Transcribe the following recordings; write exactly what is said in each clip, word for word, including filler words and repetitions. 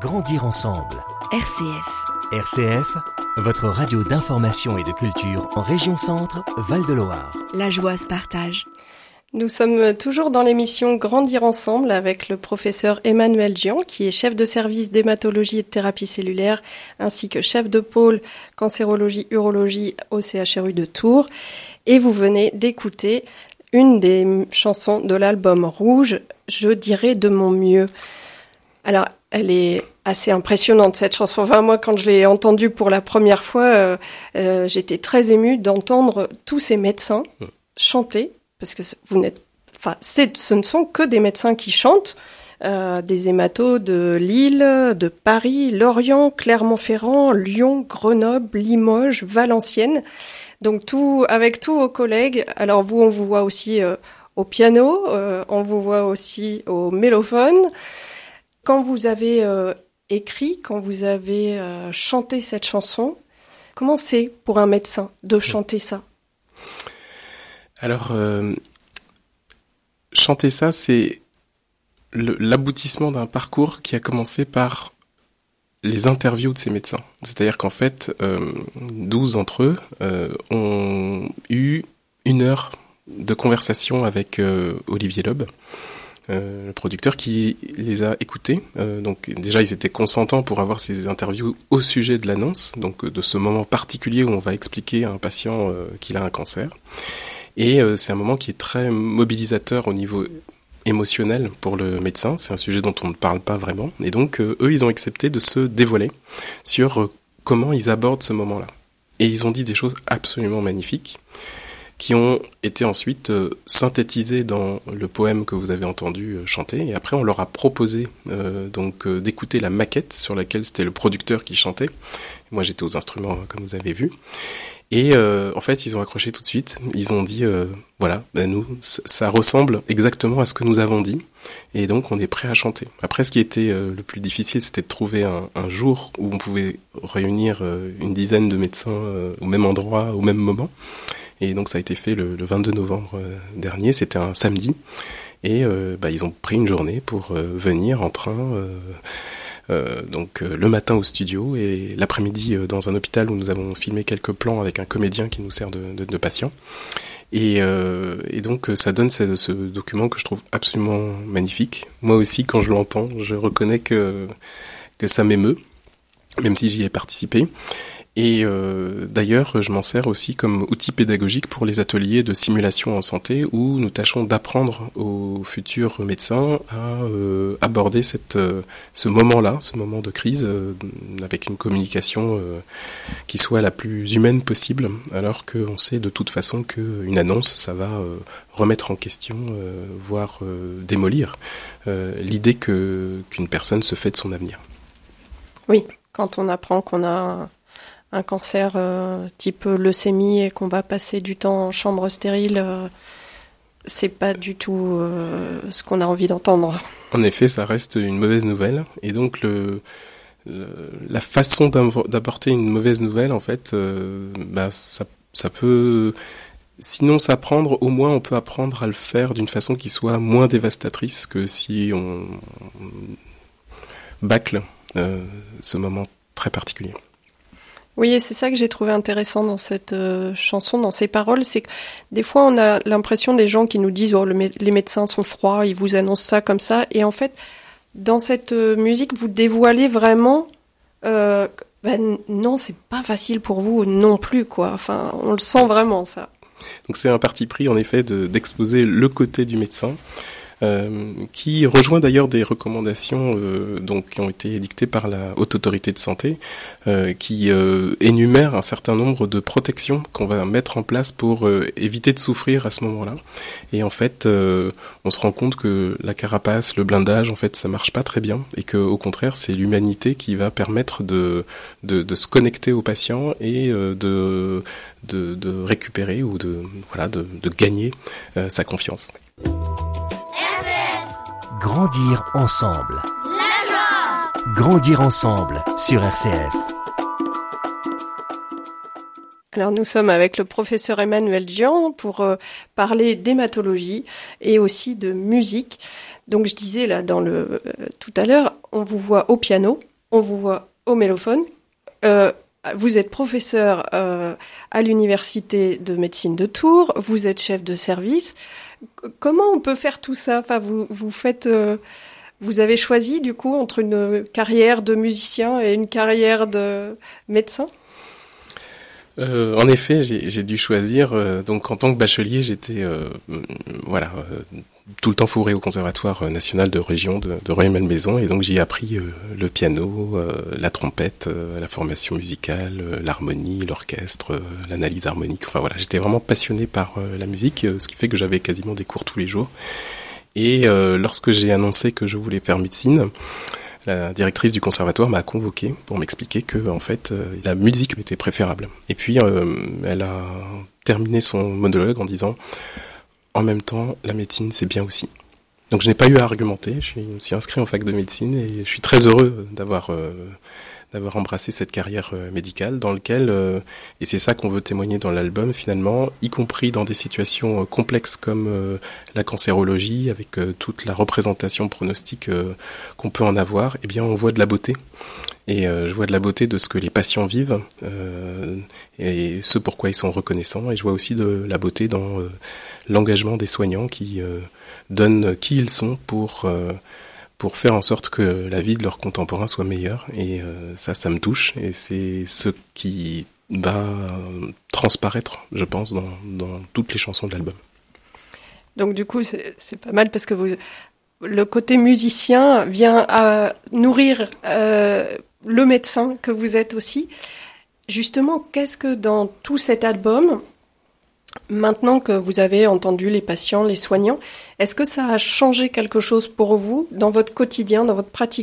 Grandir ensemble. R C F. R C F, votre radio d'information et de culture en région Centre, Val-de-Loire. La joie se partage. Nous sommes toujours dans l'émission Grandir ensemble avec le professeur Emmanuel Gian, qui est chef de service d'hématologie et de thérapie cellulaire, ainsi que chef de pôle cancérologie urologie au C H R U de Tours. Et vous venez d'écouter une des chansons de l'album Rouge, Je dirais de mon mieux. Alors, elle est assez impressionnante, cette chanson. Enfin, moi, quand je l'ai entendue pour la première fois, euh, euh, j'étais très émue d'entendre tous ces médecins chanter, parce que vous n'êtes, enfin, c'est, ce ne sont que des médecins qui chantent, euh, des hématos de Lille, de Paris, Lorient, Clermont-Ferrand, Lyon, Grenoble, Limoges, Valenciennes. Donc tout, avec tous vos collègues. Alors vous, on vous voit aussi euh, au piano, euh, on vous voit aussi au mélophone. Quand vous avez euh, écrit, quand vous avez euh, chanté cette chanson, comment c'est pour un médecin de chanter ça ? Alors, euh, chanter ça, c'est le, l'aboutissement d'un parcours qui a commencé par les interviews de ces médecins. C'est-à-dire qu'en fait, euh, douze d'entre eux euh, ont eu une heure de conversation avec euh, Olivier Loeb, euh, le producteur, qui les a écoutés. Euh, donc déjà, ils étaient consentants pour avoir ces interviews au sujet de l'annonce, donc de ce moment particulier où on va expliquer à un patient euh, qu'il a un cancer. Et euh, c'est un moment qui est très mobilisateur au niveau émotionnel pour le médecin. C'est un sujet dont on ne parle pas vraiment. Et donc, euh, eux, ils ont accepté de se dévoiler sur euh, comment ils abordent ce moment-là. Et ils ont dit des choses absolument magnifiques qui ont été ensuite euh, synthétisées dans le poème que vous avez entendu euh, chanter. Et après, on leur a proposé euh, donc euh, d'écouter la maquette sur laquelle c'était le producteur qui chantait. Moi, j'étais aux instruments, comme vous avez vu. Et euh, en fait, ils ont accroché tout de suite. Ils ont dit, euh, voilà, ben nous, c- ça ressemble exactement à ce que nous avons dit. Et donc, on est prêt à chanter. Après, ce qui était euh, le plus difficile, c'était de trouver un, un jour où on pouvait réunir euh, une dizaine de médecins euh, au même endroit, au même moment. Et donc, ça a été fait le, le vingt-deux novembre euh, dernier. C'était un samedi. Et euh, bah, ils ont pris une journée pour euh, venir en train... Euh, Euh, donc euh, le matin au studio et l'après-midi euh, dans un hôpital où nous avons filmé quelques plans avec un comédien qui nous sert de, de, de patient. Et, euh, et donc euh, ça donne ce, ce document que je trouve absolument magnifique. Moi aussi, quand je l'entends, je reconnais que, que ça m'émeut, même si j'y ai participé. Et euh, d'ailleurs, je m'en sers aussi comme outil pédagogique pour les ateliers de simulation en santé où nous tâchons d'apprendre aux futurs médecins à euh, aborder cette, euh, ce moment-là, ce moment de crise, euh, avec une communication euh, qui soit la plus humaine possible, alors qu'on sait de toute façon qu'une annonce, ça va euh, remettre en question, euh, voire euh, démolir euh, l'idée que, qu'une personne se fait de son avenir. Oui, quand on apprend qu'on a un cancer euh, type leucémie et qu'on va passer du temps en chambre stérile, euh, c'est pas du tout euh, ce qu'on a envie d'entendre. En effet, ça reste une mauvaise nouvelle. Et donc, le, le la façon d'apporter une mauvaise nouvelle, en fait, euh, bah, ça, ça peut... Sinon s'apprendre, au moins on peut apprendre à le faire d'une façon qui soit moins dévastatrice que si on, on bâcle euh, ce moment très particulier. Oui, et c'est ça que j'ai trouvé intéressant dans cette euh, chanson, dans ces paroles, c'est que des fois on a l'impression des gens qui nous disent oh, le mé- les médecins sont froids, ils vous annoncent ça comme ça, et en fait, dans cette euh, musique, vous dévoilez vraiment, euh, ben non, c'est pas facile pour vous non plus, quoi. Enfin, on le sent vraiment, ça. Donc c'est un parti pris, en effet, de, d'exposer le côté du médecin. Euh, qui rejoint d'ailleurs des recommandations euh, donc qui ont été édictées par la Haute Autorité de Santé, euh, qui euh, énumèrent un certain nombre de protections qu'on va mettre en place pour euh, éviter de souffrir à ce moment-là. Et en fait, euh, on se rend compte que la carapace, le blindage, en fait, ça marche pas très bien, et que au contraire, c'est l'humanité qui va permettre de de, de se connecter au patient et euh, de, de de récupérer ou de voilà de, de gagner euh, sa confiance. Grandir ensemble. La joie. Grandir ensemble sur R C F. Alors nous sommes avec le professeur Emmanuel Gian pour euh, parler d'hématologie et aussi de musique. Donc je disais là dans le euh, tout à l'heure, on vous voit au piano, on vous voit au mélophone. Euh, vous êtes professeur euh, à l'université de médecine de Tours. Vous êtes chef de service. Comment on peut faire tout ça ? Enfin, vous vous faites, euh, vous avez choisi du coup entre une carrière de musicien et une carrière de médecin ? Euh, en effet, j'ai, j'ai dû choisir. Euh, donc, en tant que bachelier, j'étais euh, voilà euh, tout le temps fourré au Conservatoire national de région de, de Rueil-Malmaison, et donc j'y ai appris euh, le piano, euh, la trompette, euh, la formation musicale, euh, l'harmonie, l'orchestre, euh, l'analyse harmonique. Enfin voilà, j'étais vraiment passionné par euh, la musique, euh, ce qui fait que j'avais quasiment des cours tous les jours. Et euh, lorsque j'ai annoncé que je voulais faire médecine, la directrice du conservatoire m'a convoqué pour m'expliquer que en fait euh, la musique était préférable. Et puis euh, elle a terminé son monologue en disant « En même temps, la médecine c'est bien aussi ». Donc je n'ai pas eu à argumenter, je, suis, je me suis inscrit en fac de médecine et je suis très heureux d'avoir euh, d'avoir embrassé cette carrière euh, médicale dans laquelle, euh, et c'est ça qu'on veut témoigner dans l'album finalement, y compris dans des situations euh, complexes comme euh, la cancérologie, avec euh, toute la représentation pronostique euh, qu'on peut en avoir, eh bien on voit de la beauté. Et euh, je vois de la beauté de ce que les patients vivent euh, et ce pourquoi ils sont reconnaissants. Et je vois aussi de la beauté dans euh, l'engagement des soignants qui euh, donnent qui ils sont pour euh, pour faire en sorte que la vie de leurs contemporains soit meilleure. Et euh, ça, ça me touche. Et c'est ce qui va transparaître, je pense, dans, dans toutes les chansons de l'album. Donc du coup, c'est, c'est pas mal parce que vous, le côté musicien vient à nourrir euh, le médecin que vous êtes aussi. Justement, qu'est-ce que dans tout cet album, maintenant que vous avez entendu les patients, les soignants, est-ce que ça a changé quelque chose pour vous dans votre quotidien, dans votre pratique ?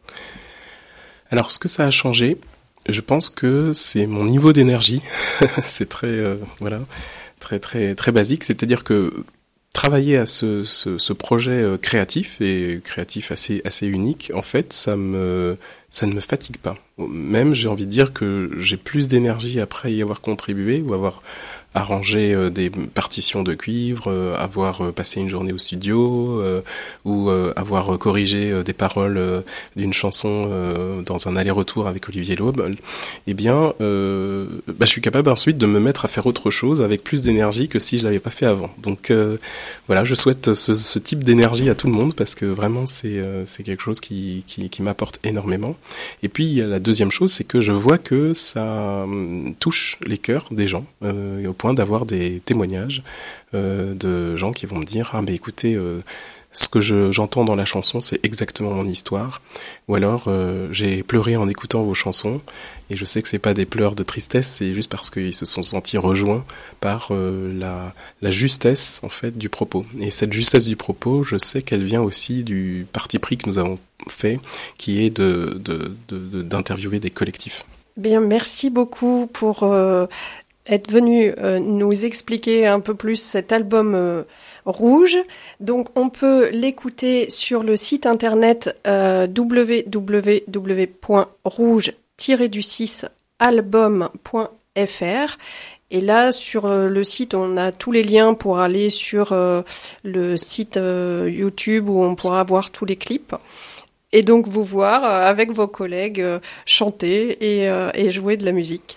Alors, ce que ça a changé, je pense que c'est mon niveau d'énergie. C'est très, euh, voilà, très, très, très basique. C'est-à-dire que travailler à ce, ce, ce projet créatif et créatif assez, assez unique, en fait, ça me, ça ne me fatigue pas. Même, j'ai envie de dire que j'ai plus d'énergie après y avoir contribué ou avoir arranger euh, des partitions de cuivre, euh, avoir euh, passé une journée au studio euh, ou euh, avoir corrigé euh, des paroles euh, d'une chanson euh, dans un aller-retour avec Olivier Laube, eh bien, euh, bah, je suis capable ensuite de me mettre à faire autre chose avec plus d'énergie que si je l'avais pas fait avant. Donc euh, voilà, je souhaite ce, ce type d'énergie à tout le monde parce que vraiment c'est euh, c'est quelque chose qui, qui qui m'apporte énormément. Et puis il y a la deuxième chose, c'est que je vois que ça hum, touche les cœurs des gens euh, et au point d'avoir des témoignages euh, de gens qui vont me dire « Ah, mais écoutez, euh, ce que je, j'entends dans la chanson, c'est exactement mon histoire. » Ou alors euh, « J'ai pleuré en écoutant vos chansons. » Et je sais que c'est pas des pleurs de tristesse, c'est juste parce qu'ils se sont sentis rejoints par euh, la, la justesse, en fait, du propos. Et cette justesse du propos, je sais qu'elle vient aussi du parti pris que nous avons fait, qui est de, de, de, de, d'interviewer des collectifs. Bien, merci beaucoup pour... Euh... être venu euh, nous expliquer un peu plus cet album euh, Rouge. Donc on peut l'écouter sur le site internet euh, w w w point rouge tiret du six album point f r. Et là, sur euh, le site, on a tous les liens pour aller sur euh, le site euh, YouTube où on pourra voir tous les clips. Et donc vous voir euh, avec vos collègues euh, chanter et, euh, et jouer de la musique.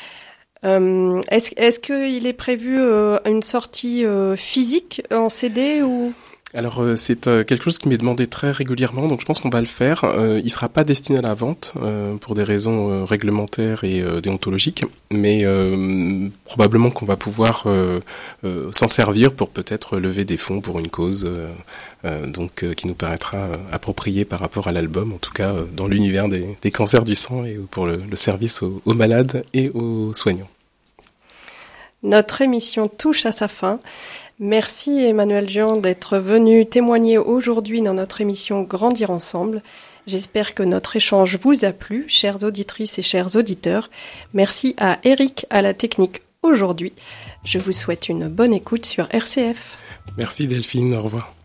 Euh, est-ce, est-ce qu'il est prévu euh, une sortie euh, physique en C D ou... Alors euh, c'est euh, quelque chose qui m'est demandé très régulièrement, donc je pense qu'on va le faire. Euh, il sera pas destiné à la vente euh, pour des raisons euh, réglementaires et euh, déontologiques, mais euh, probablement qu'on va pouvoir euh, euh, s'en servir pour peut-être lever des fonds pour une cause, euh, euh, donc euh, qui nous paraîtra euh, appropriée par rapport à l'album, en tout cas euh, dans l'univers des, des cancers du sang et pour le, le service aux, aux malades et aux soignants. Notre émission touche à sa fin. Merci Emmanuel Jean d'être venu témoigner aujourd'hui dans notre émission Grandir ensemble. J'espère que notre échange vous a plu, chères auditrices et chers auditeurs. Merci à Eric à la technique aujourd'hui. Je vous souhaite une bonne écoute sur R C F. Merci Delphine, au revoir.